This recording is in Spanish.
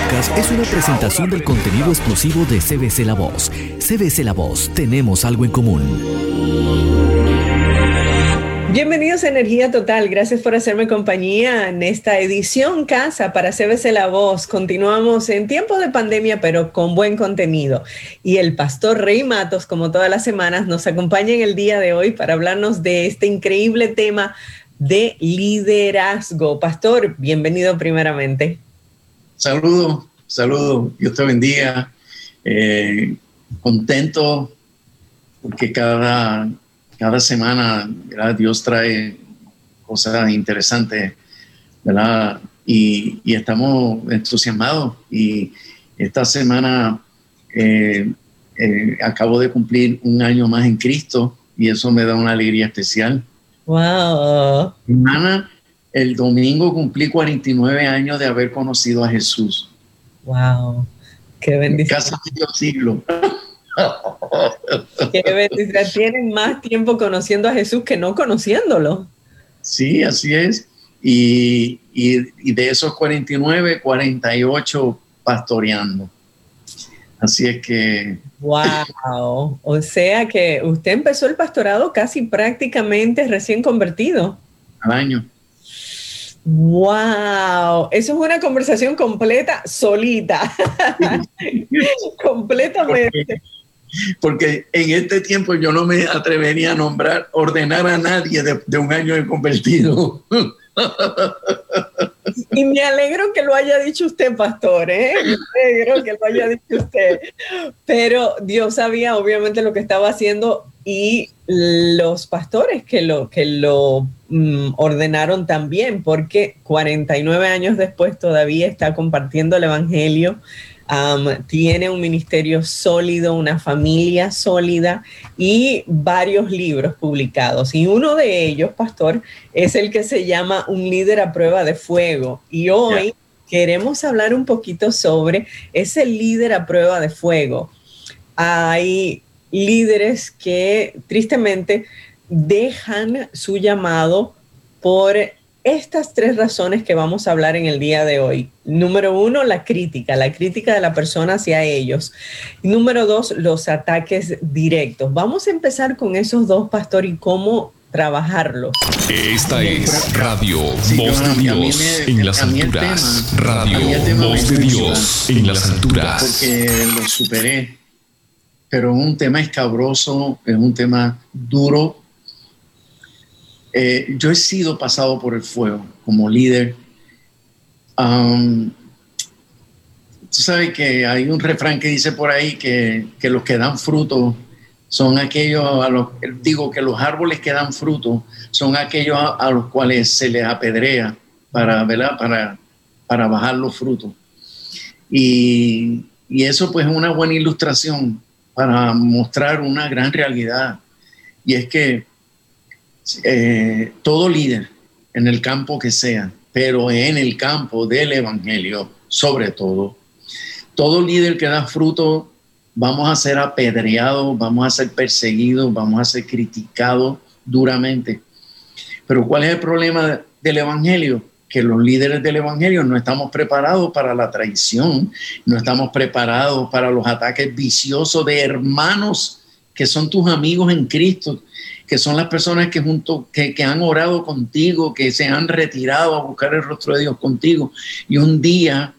podcast es una presentación del contenido exclusivo de CBC La Voz. CBC La Voz, tenemos algo en común. Bienvenidos a Energía Total, gracias por hacerme compañía en esta edición Casa para CBC La Voz. Continuamos en tiempos de pandemia, pero con buen contenido. Y el pastor Rey Matos, como todas las semanas, nos acompaña en el día de hoy para hablarnos de este increíble tema de liderazgo. Pastor, bienvenido primeramente. Saludos, Dios te bendiga. Contento porque cada semana, ¿verdad? Dios trae cosas interesantes, ¿verdad? Y estamos entusiasmados. Y esta semana acabo de cumplir un año más en Cristo y eso me da una alegría especial. ¡Wow! Hermana, el domingo cumplí 49 años de haber conocido a Jesús. ¡Wow! ¡Qué bendición! Casi medio siglo. ¡Qué bendición! Tienen más tiempo conociendo a Jesús que no conociéndolo. Sí, así es. Y de esos 49, 48 pastoreando. Así es que... ¡Wow! O sea que usted empezó el pastorado casi prácticamente recién convertido. Al año. ¡Wow! Eso es una conversación completa solita. Completamente. Porque en este tiempo yo no me atrevería a ordenar a nadie de un año de convertido. Y me alegro que lo haya dicho usted, pastor, ¿eh? Me alegro que lo haya dicho usted. Pero Dios sabía obviamente lo que estaba haciendo y los pastores que lo ordenaron también, porque 49 años después todavía está compartiendo el evangelio. Tiene un ministerio sólido, una familia sólida y varios libros publicados. Y uno de ellos, pastor, es el que se llama Un líder a prueba de fuego. Y hoy queremos hablar un poquito sobre ese líder a prueba de fuego. Hay líderes que tristemente dejan su llamado por estas tres razones que vamos a hablar en el día de hoy. Número uno, la crítica de la persona hacia ellos. Número dos, los ataques directos. Vamos a empezar con esos dos, pastor, y cómo trabajarlos. Esta es Radio Voz de Dios en las alturas. Radio Voz de Dios en las alturas. Porque lo superé, pero es un tema escabroso, es un tema duro. Yo he sido pasado por el fuego como líder. Tú sabes que hay un refrán que dice por ahí que los que dan fruto son aquellos que los árboles que dan fruto son aquellos a los cuales se les apedrea para bajar los frutos. Y eso pues es una buena ilustración para mostrar una gran realidad. Y es que todo líder en el campo que sea, pero en el campo del evangelio, sobre todo líder que da fruto, vamos a ser apedreados, vamos a ser perseguidos, vamos a ser criticados duramente. Pero ¿cuál es el problema del evangelio? Que los líderes del evangelio no estamos preparados para la traición, no estamos preparados para los ataques viciosos de hermanos que son tus amigos en Cristo, que son las personas que han orado contigo, que se han retirado a buscar el rostro de Dios contigo, y un día